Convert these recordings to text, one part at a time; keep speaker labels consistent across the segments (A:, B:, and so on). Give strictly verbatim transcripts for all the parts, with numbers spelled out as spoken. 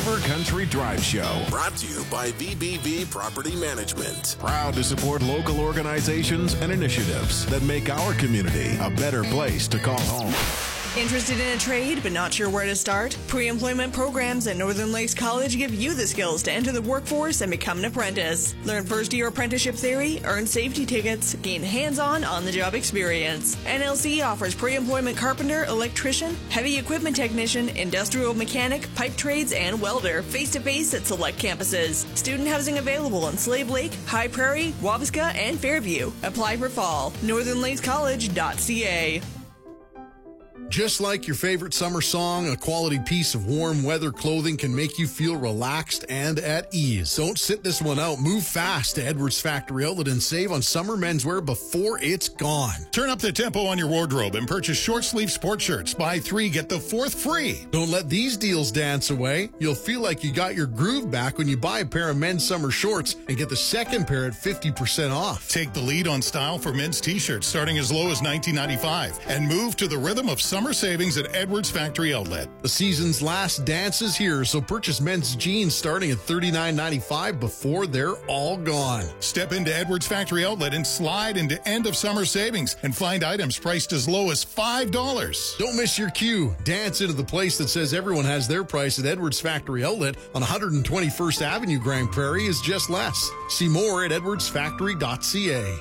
A: River Country Drive Show.
B: Brought to you by V B V Property Management.
A: Proud to support local organizations and initiatives that make our community a better place to call home.
C: Interested in a trade but not sure where to start? Pre-employment programs at Northern Lakes College give you the skills to enter the workforce and become an apprentice. Learn first-year apprenticeship theory, earn safety tickets, gain hands-on, on-the-job experience. N L C offers pre-employment carpenter, electrician, heavy equipment technician, industrial mechanic, pipe trades, and welder face-to-face at select campuses. Student housing available in Slave Lake, High Prairie, Wabasca, and Fairview. Apply for fall. northern lakes college dot c a.
D: Just like your favorite summer song, a quality piece of warm weather clothing can make you feel relaxed and at ease. Don't sit this one out. Move fast to Edwards Factory Outlet and save on summer menswear before it's gone.
E: Turn up the tempo on your wardrobe and purchase short-sleeve sport shirts. Buy three, get the fourth free.
D: Don't let these deals dance away. You'll feel like you got your groove back when you buy a pair of men's summer shorts and get the second pair at fifty percent off.
E: Take the lead on style for men's t-shirts starting as low as nineteen ninety-five and move to the rhythm of summer savings at Edwards Factory Outlet.
D: The season's last dance is here, so purchase men's jeans starting at thirty-nine ninety-five before they're all gone.
E: Step into Edwards Factory Outlet and slide into end of summer savings and find items priced as low as five dollars.
D: Don't miss your cue. Dance into the place that says everyone has their price at Edwards Factory Outlet on one hundred twenty-first Avenue, Grand Prairie is just less. See more at edwards factory dot c a.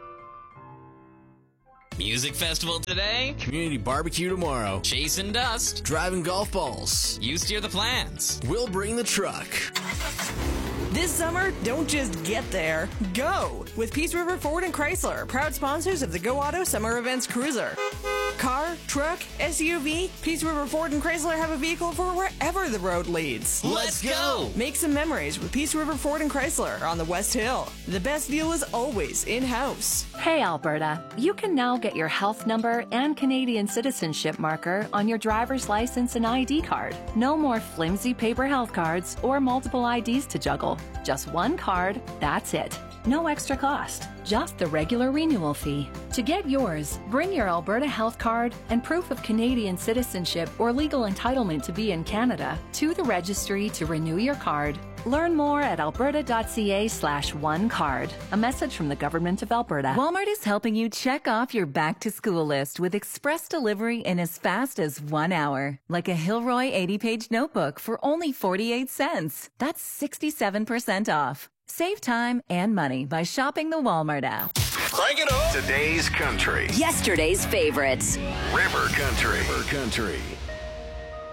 F: Music festival today,
G: community barbecue tomorrow,
F: chasing dust,
G: driving golf balls.
F: You steer the plans.
G: We'll bring the truck.
C: This summer, don't just get there. Go! With Peace River Ford and Chrysler, proud sponsors of the Go Auto Summer Events Cruiser. Car, truck, S U V, Peace River Ford and Chrysler have a vehicle for wherever the road leads.
F: Let's go!
C: Make some memories with Peace River Ford and Chrysler on the West Hill. The best deal is always in-house.
H: Hey Alberta, you can now get your health number and Canadian citizenship marker on your driver's license and I D card. No more flimsy paper health cards or multiple I Ds to juggle. Just one card, that's it. No extra cost, just the regular renewal fee. To get yours, bring your Alberta health card and proof of Canadian citizenship or legal entitlement to be in Canada to the registry to renew your card. Learn more at alberta dot c a slash one card. A message from the Government of Alberta.
I: Walmart is helping you check off your back-to-school list with express delivery in as fast as one hour. Like a Hilroy eighty-page notebook for only forty-eight cents. That's sixty-seven percent off. Save time and money by shopping the Walmart app.
B: Crank it up.
A: Today's country.
I: Yesterday's favorites.
A: River Country. River Country.